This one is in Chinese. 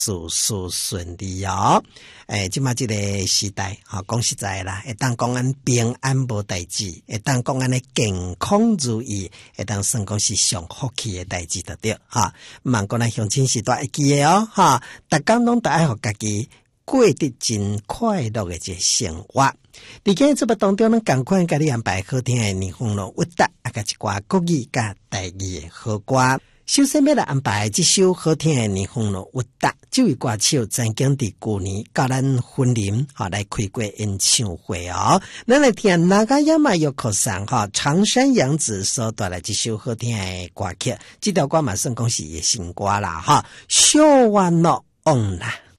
事事顺利哦。即马这个时代讲实在啦，会当讲安平安无代志，会当讲安尼健康如意，会当算讲是上福气的代志就对哈。万讲咱乡亲是大会记的哦哈，逐工拢得爱互家己过得真快乐的一个生活。伫今日节目当中，咱赶快甲你安排好听的日风咯，韵达甲一寡国语甲台语的好歌。首先要来安排这首好听的日风咯，韵达这位歌手曾经伫去年甲咱婚礼来开过演唱会哦。咱来听那个亚马有口上长山洋子所带来这首好听的歌曲，这条歌嘛算讲是新歌啦小弯咯，啦。